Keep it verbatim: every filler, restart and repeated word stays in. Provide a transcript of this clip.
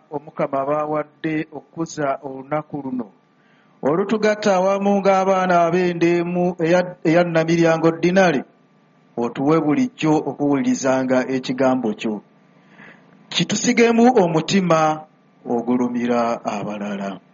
Omukama bawadde okukuza olunaku luno olutugatta awamu ng'abaana ab'endeemu eya Namiryango Dinali, otuwe bulijjo okuwulirizanga ekigambo kyo, kitusigemu omutima ogulumira abalala.